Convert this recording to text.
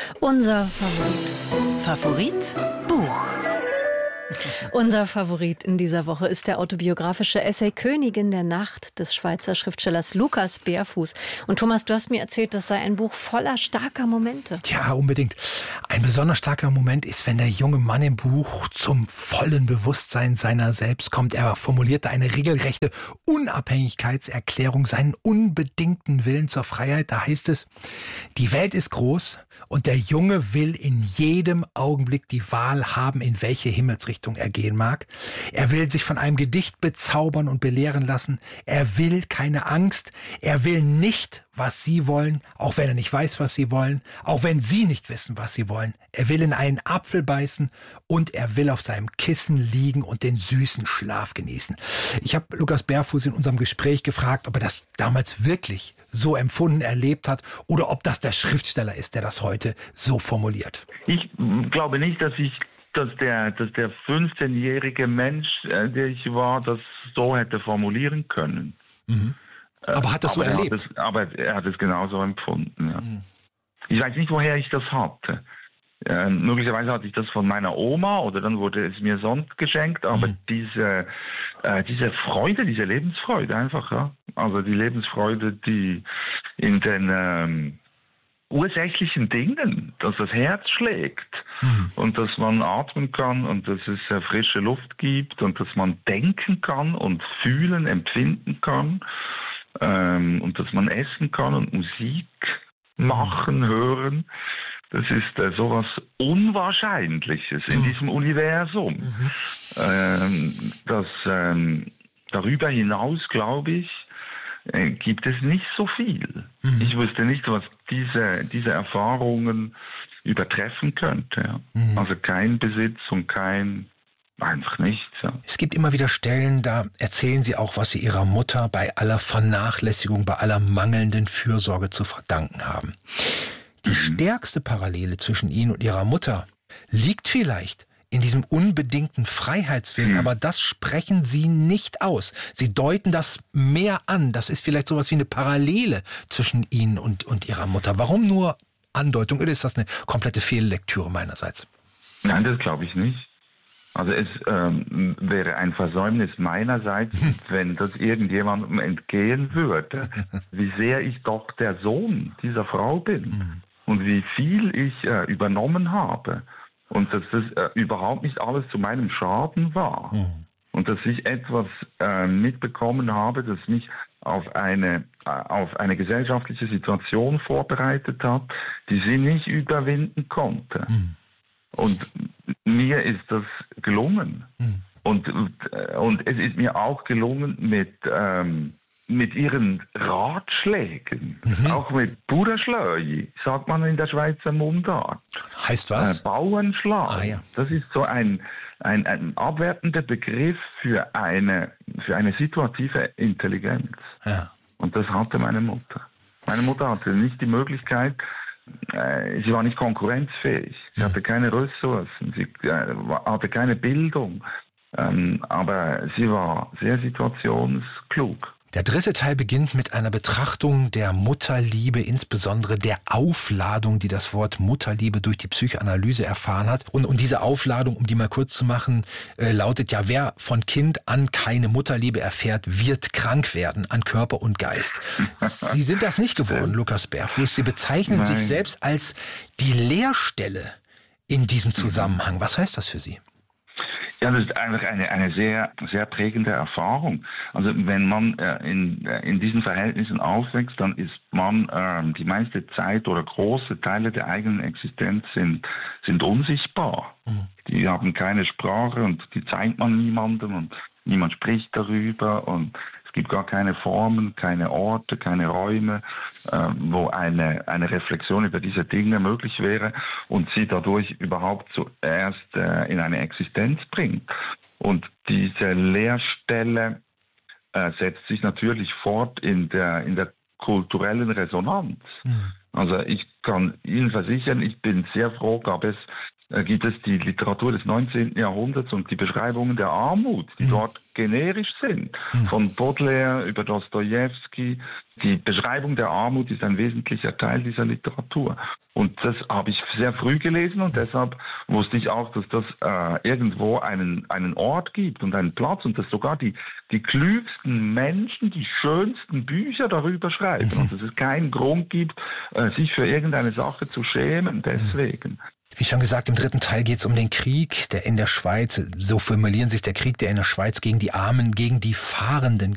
Unser Favorit Buch. Unser Favorit in dieser Woche ist der autobiografische Essay Königin der Nacht des Schweizer Schriftstellers Lukas Berfuß. Und Thomas, du hast mir erzählt, das sei ein Buch voller starker Momente. Ja, unbedingt. Ein besonders starker Moment ist, wenn der junge Mann im Buch zum vollen Bewusstsein seiner selbst kommt. Er formulierte eine regelrechte Unabhängigkeitserklärung, seinen unbedingten Willen zur Freiheit. Da heißt es: Die Welt ist groß und der Junge will in jedem Augenblick die Wahl haben, in welche Himmelsrichtung er gehen mag. Er will sich von einem Gedicht bezaubern und belehren lassen. Er will keine Angst. Er will nicht, was Sie wollen, auch wenn er nicht weiß, was Sie wollen, auch wenn Sie nicht wissen, was Sie wollen. Er will in einen Apfel beißen und er will auf seinem Kissen liegen und den süßen Schlaf genießen. Ich habe Lukas Berfuß in unserem Gespräch gefragt, ob er das damals wirklich so empfunden, erlebt hat oder ob das der Schriftsteller ist, der das heute so formuliert. Ich glaube nicht, dass der 15-jährige Mensch, der ich war, das so hätte formulieren können. Mhm. Aber hat das so erlebt? Aber er hat es genauso empfunden, ja. Ich weiß nicht, woher ich das hatte. Möglicherweise hatte ich das von meiner Oma oder dann wurde es mir sonst geschenkt, aber diese Freude, diese Lebensfreude einfach, ja. Also die Lebensfreude, die in den ursächlichen Dingen, dass das Herz schlägt und dass man atmen kann und dass es frische Luft gibt und dass man denken kann und fühlen, empfinden kann und dass man essen kann und Musik machen, hören. Das ist sowas Unwahrscheinliches in diesem Universum. Darüber hinaus, glaube ich, gibt es nicht so viel. Ich wüsste nicht, was diese Erfahrungen übertreffen könnte. Ja. Also kein Besitz und einfach nichts. Ja. Es gibt immer wieder Stellen, da erzählen Sie auch, was Sie Ihrer Mutter bei aller Vernachlässigung, bei aller mangelnden Fürsorge zu verdanken haben. Die stärkste Parallele zwischen Ihnen und Ihrer Mutter liegt vielleicht in diesem unbedingten Freiheitswillen, aber das sprechen Sie nicht aus. Sie deuten das mehr an. Das ist vielleicht sowas wie eine Parallele zwischen Ihnen und Ihrer Mutter. Warum nur Andeutung? Oder ist das eine komplette Fehllektüre meinerseits? Nein, das glaube ich nicht. Also es wäre ein Versäumnis meinerseits, wenn das irgendjemandem entgehen würde, wie sehr ich doch der Sohn dieser Frau bin und wie viel ich übernommen habe. Und dass das überhaupt nicht alles zu meinem Schaden war. Und dass ich etwas mitbekommen habe, das mich auf eine gesellschaftliche Situation vorbereitet hat, die sie nicht überwinden konnte. Und mir ist das gelungen. Und es ist mir auch gelungen mit ihren Ratschlägen, auch mit Buraschlöi, sagt man in der Schweizer Mundart. Heißt was? Bauernschlag. Ah, ja. Das ist so ein abwertender Begriff für eine situative Intelligenz. Ja. Und das hatte meine Mutter. Meine Mutter hatte nicht die Möglichkeit, sie war nicht konkurrenzfähig, sie hatte keine Ressourcen, sie hatte keine Bildung, aber sie war sehr situationsklug. Der dritte Teil beginnt mit einer Betrachtung der Mutterliebe, insbesondere der Aufladung, die das Wort Mutterliebe durch die Psychoanalyse erfahren hat. Und diese Aufladung, um die mal kurz zu machen, lautet ja: Wer von Kind an keine Mutterliebe erfährt, wird krank werden an Körper und Geist. Sie sind das nicht geworden, Lukas Berfuß. Sie bezeichnen sich selbst als die Leerstelle in diesem Zusammenhang. Was heißt das für Sie? Ja, das ist einfach eine sehr, sehr prägende Erfahrung. Also wenn man in diesen Verhältnissen aufwächst, dann ist man die meiste Zeit oder große Teile der eigenen Existenz sind unsichtbar. Die haben keine Sprache und die zeigt man niemandem und niemand spricht darüber und es gibt gar keine Formen, keine Orte, keine Räume, wo eine Reflexion über diese Dinge möglich wäre und sie dadurch überhaupt zuerst in eine Existenz bringt. Und diese Leerstelle setzt sich natürlich fort in der kulturellen Resonanz. Also ich kann Ihnen versichern, ich bin sehr froh, gab es gibt es die Literatur des 19. Jahrhunderts und die Beschreibungen der Armut, die dort generisch sind. Von Baudelaire über Dostojewski. Die Beschreibung der Armut ist ein wesentlicher Teil dieser Literatur. Und das habe ich sehr früh gelesen und deshalb wusste ich auch, dass das irgendwo einen Ort gibt und einen Platz und dass sogar die klügsten Menschen die schönsten Bücher darüber schreiben und dass es keinen Grund gibt, sich für irgendeine Sache zu schämen. Deswegen. Wie schon gesagt, im 3. Teil geht es um den Krieg, der in der Schweiz, so formulieren sich der Krieg, der in der Schweiz gegen die Armen, gegen die Fahrenden